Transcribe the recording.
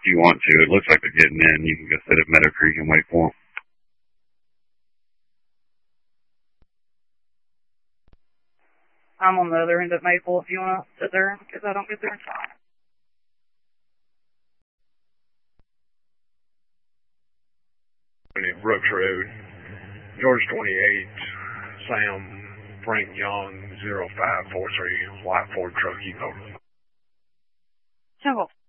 If you want to, it looks like they're getting in. You can go sit at Meadow Creek and wait for them. I'm on the other end of Maple if you want to sit there, because I don't get there in time. Brooks Road, George 28, Sam Frank Young, 0543, white Ford truck, you know. Simple.